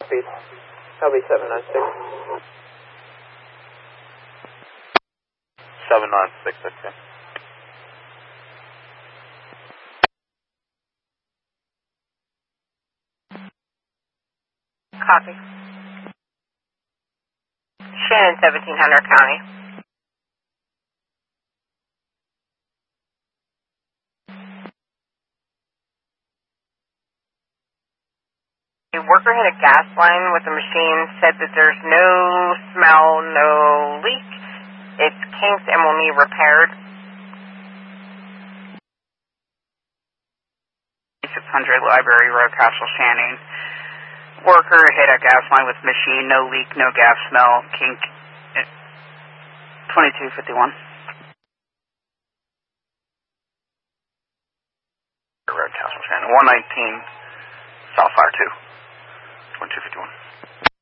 Speed. That'll be 796. 796, okay. Copy. Shannon, 1700 County. A worker hit a gas line with a machine, said that there's no smell, no leak. It's kinked and will need repaired. 600 Library Road, Castle Shannon. Worker hit a gas line with machine, no leak, no gas smell, kink. 2251. Road, Castle Shannon. 119 South Fire 2. 2251.